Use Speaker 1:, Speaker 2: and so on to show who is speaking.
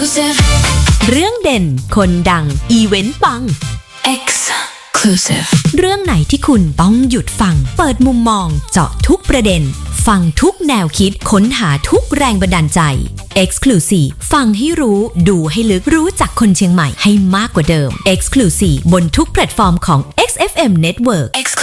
Speaker 1: เรื่องเด่นคนดังอีเวนต์ปัง Exclusive เรื่องไหนที่คุณต้องหยุดฟังเปิดมุมมองเจาะทุกประเด็นฟังทุกแนวคิดค้นหาทุกแรงบันดาลใจ Exclusive ฟังให้รู้ดูให้ลึกรู้จักคนเชียงใหม่ให้มากกว่าเดิม Exclusive บนทุกแพลตฟอร์มของ XFM Network